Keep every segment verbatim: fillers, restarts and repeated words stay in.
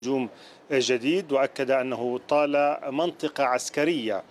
هجوم جديد، وأكد أنه طال منطقة عسكرية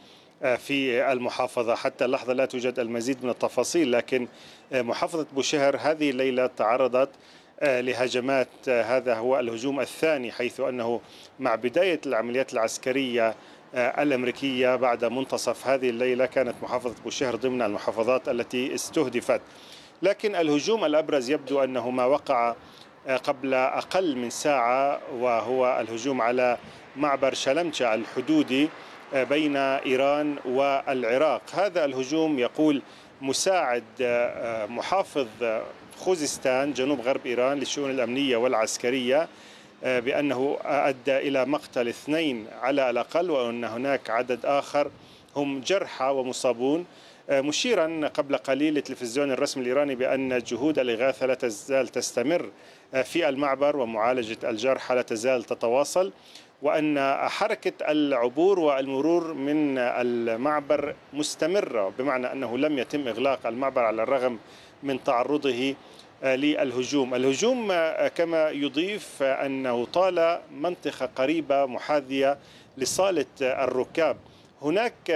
في المحافظة. حتى اللحظة لا توجد المزيد من التفاصيل، لكن محافظة بوشهر هذه الليلة تعرضت لهجمات. هذا هو الهجوم الثاني، حيث أنه مع بداية العمليات العسكرية الأمريكية بعد منتصف هذه الليلة كانت محافظة بوشهر ضمن المحافظات التي استهدفت. لكن الهجوم الأبرز يبدو أنه ما وقع قبل أقل من ساعة، وهو الهجوم على معبر شلمشة الحدودي بين إيران والعراق. هذا الهجوم يقول مساعد محافظ خوزستان جنوب غرب إيران للشؤون الأمنية والعسكرية بأنه أدى إلى مقتل اثنين على الأقل، وأن هناك عدد آخر هم جرحى ومصابون، مشيرا قبل قليل للتلفزيون الرسمي الإيراني بأن جهود الإغاثة لا تزال تستمر في المعبر ومعالجة الجرحى لا تزال تتواصل، وأن حركة العبور والمرور من المعبر مستمرة، بمعنى أنه لم يتم إغلاق المعبر على الرغم من تعرضه للهجوم. الهجوم كما يضيف أنه طال منطقة قريبة محاذية لصالة الركاب. هناك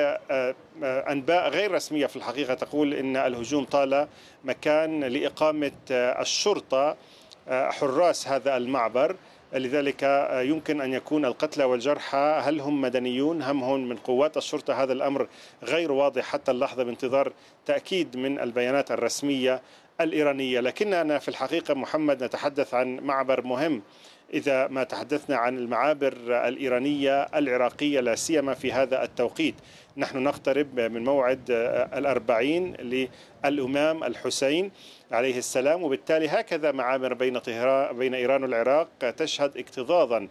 أنباء غير رسمية في الحقيقة تقول إن الهجوم طال مكان لإقامة الشرطة حراس هذا المعبر، لذلك يمكن أن يكون القتلى والجرحى هل هم مدنيون هم هم من قوات الشرطة. هذا الأمر غير واضح حتى اللحظة بانتظار تأكيد من البيانات الرسمية الإيرانية. لكننا في الحقيقة محمد نتحدث عن معبر مهم إذا ما تحدثنا عن المعابر الإيرانية العراقية، لا سيما في هذا التوقيت. نحن نقترب من موعد الأربعين للإمام الحسين عليه السلام، وبالتالي هكذا معابر بين طهران بين إيران والعراق تشهد اكتظاظا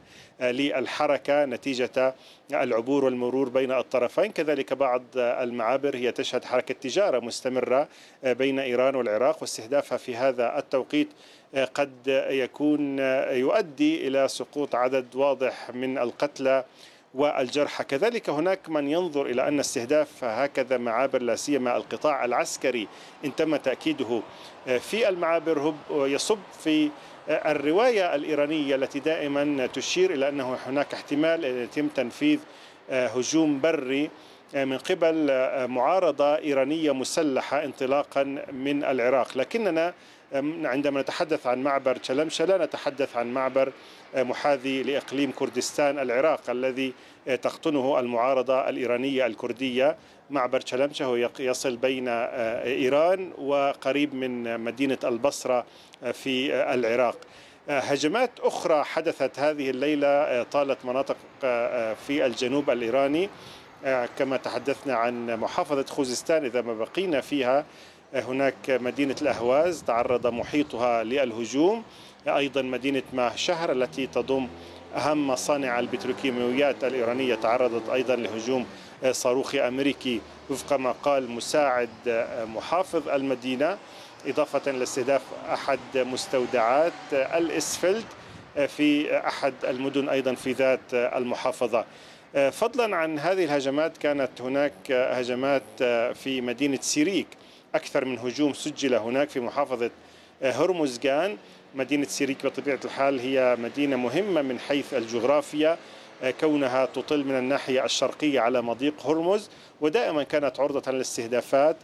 للحركة نتيجة العبور والمرور بين الطرفين. كذلك بعض المعابر هي تشهد حركة تجارة مستمرة بين إيران والعراق، واستهدافها في هذا التوقيت قد يكون يؤدي إلى سقوط عدد واضح من القتلى والجرحى. كذلك هناك من ينظر إلى أن استهداف هكذا معابر لا سيما القطاع العسكري إن تم تأكيده في المعابر يصب في الرواية الإيرانية التي دائما تشير إلى أنه هناك احتمال أن يتم تنفيذ هجوم بري من قبل معارضة إيرانية مسلحة انطلاقا من العراق. لكننا عندما نتحدث عن معبر شلمشة لا نتحدث عن معبر محاذي لإقليم كردستان العراق الذي تقطنه المعارضة الإيرانية الكردية. معبر شلمشة هو يصل بين إيران وقريب من مدينة البصرة في العراق. هجمات أخرى حدثت هذه الليلة طالت مناطق في الجنوب الإيراني، كما تحدثنا عن محافظة خوزستان إذا ما بقينا فيها. هناك مدينة الأهواز تعرض محيطها للهجوم، أيضا مدينة ماه شهر التي تضم أهم مصانع البتروكيماويات الإيرانية تعرضت أيضا لهجوم صاروخي أمريكي وفق ما قال مساعد محافظ المدينة، إضافة لاستهداف أحد مستودعات الإسفلت في أحد المدن أيضا في ذات المحافظة. فضلا عن هذه الهجمات كانت هناك هجمات في مدينة سيريك، أكثر من هجوم سجل هناك في محافظة هرمزغان. مدينة سيريك بطبيعة الحال هي مدينة مهمة من حيث الجغرافيا، كونها تطل من الناحية الشرقية على مضيق هرمز، ودائما كانت عرضة للاستهدافات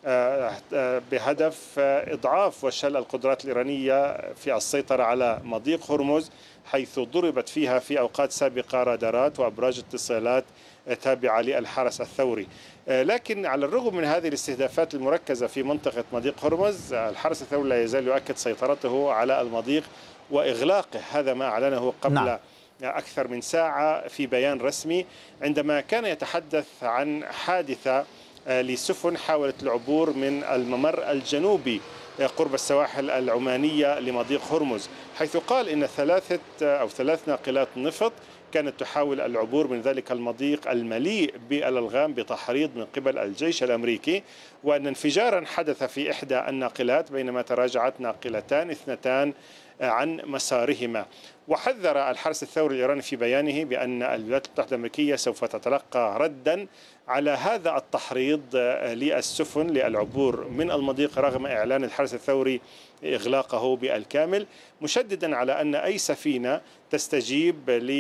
بهدف إضعاف وشل القدرات الإيرانية في السيطرة على مضيق هرمز، حيث ضربت فيها في أوقات سابقة رادارات وأبراج اتصالات تابعة للحرس الثوري. لكن على الرغم من هذه الاستهدافات المركزة في منطقة مضيق هرمز، الحرس الثوري لا يزال يؤكد سيطرته على المضيق وإغلاقه. هذا ما أعلنه قبل نعم. أكثر من ساعة في بيان رسمي، عندما كان يتحدث عن حادثة لسفن حاولت العبور من الممر الجنوبي قرب السواحل العمانية لمضيق هرمز، حيث قال إن ثلاثة أو ثلاث ناقلات نفط كانت تحاول العبور من ذلك المضيق المليء بالألغام بتحريض من قبل الجيش الأمريكي، وأن انفجارا حدث في إحدى الناقلات بينما تراجعت ناقلتان اثنتان عن مسارهما. وحذر الحرس الثوري الإيراني في بيانه بأن الولايات المتحدة الأمريكية سوف تتلقى ردا على هذا التحريض للسفن للعبور من المضيق رغم إعلان الحرس الثوري إغلاقه بالكامل، مشددا على أن أي سفينة تستجيب